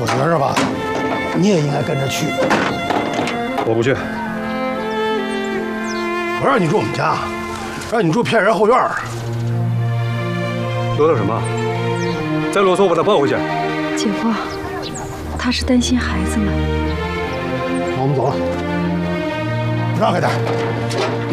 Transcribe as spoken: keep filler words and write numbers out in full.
我觉着吧，你也应该跟着去。 我不去。 不让你住我们家，让你住骗人后院。 啰嗦什么？再啰嗦，我把他抱回去。 姐夫，他是担心孩子们。 那我们走了，让开点。